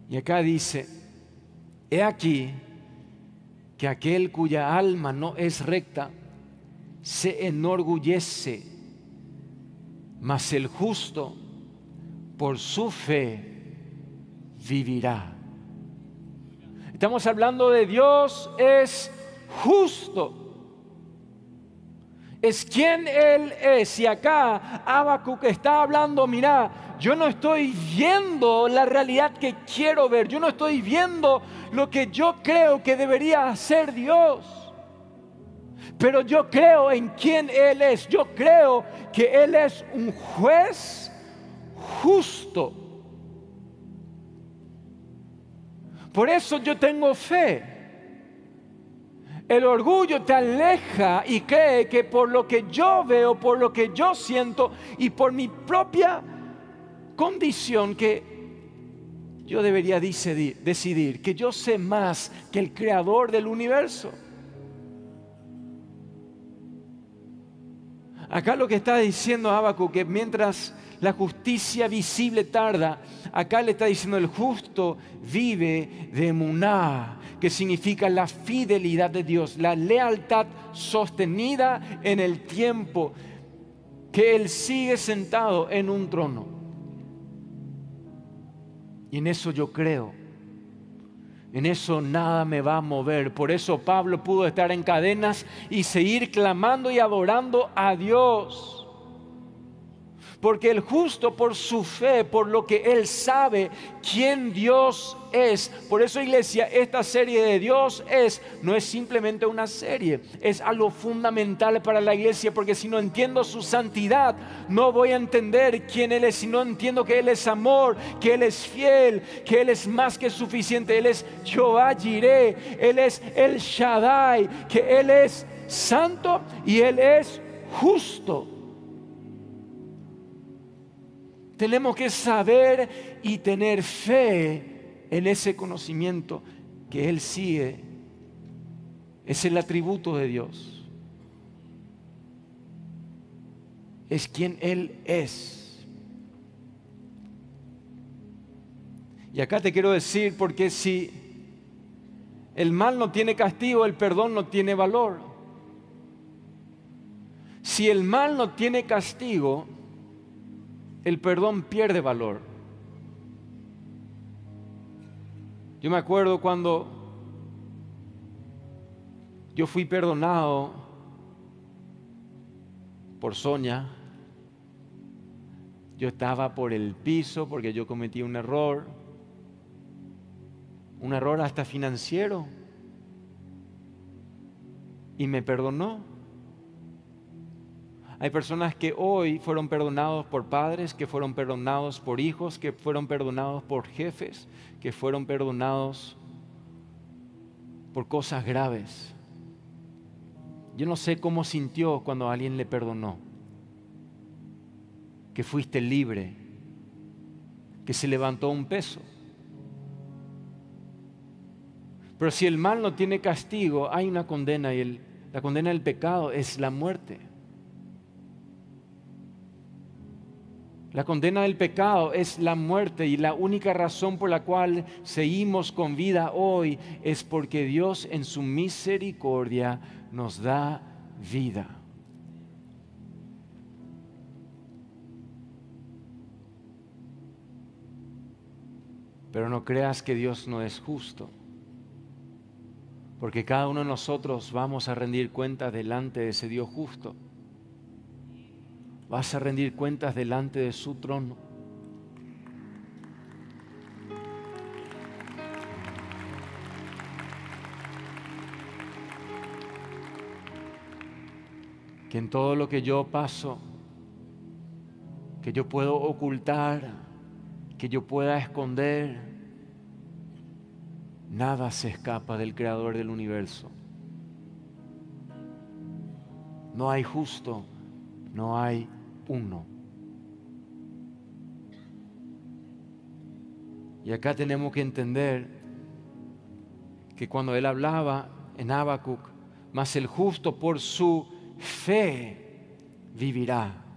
Y acá dice, he aquí que aquel cuya alma no es recta se enorgullece, mas el justo por su fe vivirá. Estamos hablando de Dios es justo. Es quien Él es. Y acá Habacuc está hablando, mirá, yo no estoy viendo la realidad que quiero ver. Yo no estoy viendo lo que yo creo que debería hacer Dios. Pero yo creo en quien Él es. Yo creo que Él es un juez justo. Por eso yo tengo fe. El orgullo te aleja y cree que por lo que yo veo, por lo que yo siento y por mi propia condición que yo debería decidir que yo sé más que el creador del universo. Acá lo que está diciendo Habacuc, que mientras la justicia visible tarda, acá le está diciendo el justo vive de emuná, que significa la fidelidad de Dios, la lealtad sostenida en el tiempo, que Él sigue sentado en un trono. Y en eso yo creo. En eso nada me va a mover. Por eso Pablo pudo estar en cadenas y seguir clamando y adorando a Dios. Porque el justo por su fe, por lo que él sabe quién Dios es. Por eso, iglesia, esta serie de Dios no es simplemente una serie. Es algo fundamental para la iglesia. Porque si no entiendo su santidad, no voy a entender quién Él es. Si no entiendo que Él es amor, que Él es fiel, que Él es más que suficiente. Él es Jehová Jireh, Él es El Shaddai, que Él es santo y Él es justo. Tenemos que saber y tener fe en ese conocimiento que Él sigue. Es el atributo de Dios. Es quien Él es. Y acá te quiero decir, porque si el mal no tiene castigo, el perdón no tiene valor. Si el mal no tiene castigo, el perdón pierde valor. Yo me acuerdo cuando yo fui perdonado por Sonia. Yo estaba por el piso porque yo cometí un error hasta financiero, y me perdonó. Hay personas que hoy fueron perdonados por padres, que fueron perdonados por hijos, que fueron perdonados por jefes, que fueron perdonados por cosas graves. Yo no sé cómo sintió cuando alguien le perdonó, que fuiste libre, que se levantó un peso. Pero si el mal no tiene castigo, hay una condena, y la condena del pecado es la muerte. La condena del pecado es la muerte, y la única razón por la cual seguimos con vida hoy es porque Dios en su misericordia nos da vida. Pero no creas que Dios no es justo, porque cada uno de nosotros vamos a rendir cuentas delante de ese Dios justo. Vas a rendir cuentas delante de su trono. Que en todo lo que yo paso, que yo puedo ocultar, que yo pueda esconder, nada se escapa del Creador del universo. No hay justo, no hay uno. Y acá tenemos que entender que cuando él hablaba en Habacuc, mas el justo por su fe vivirá.